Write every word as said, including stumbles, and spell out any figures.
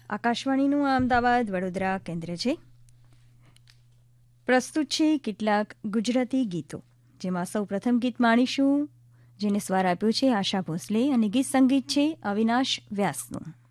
આકાશવાણીનું અમદાવાદ વડોદરા કેન્દ્ર છે. પ્રસ્તુત છે કેટલાક ગુજરાતી ગીતો, જેમાં સૌ પ્રથમ ગીત માણીશું, જેને સ્વર આપ્યો છે આશા ભોસલે, અને ગીત સંગીત છે અવિનાશ વ્યાસનું.